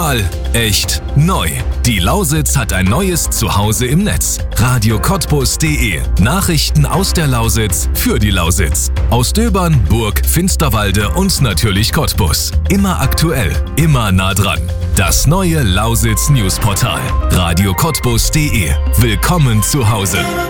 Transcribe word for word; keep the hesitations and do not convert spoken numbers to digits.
Digital, echt, neu. Die Lausitz hat ein neues Zuhause im Netz. radio cottbus punkt de. Nachrichten aus der Lausitz für die Lausitz. Aus Döbern, Burg, Finsterwalde und natürlich Cottbus. Immer aktuell, immer nah dran. Das neue Lausitz Newsportal. radio cottbus punkt de. Willkommen zu Hause.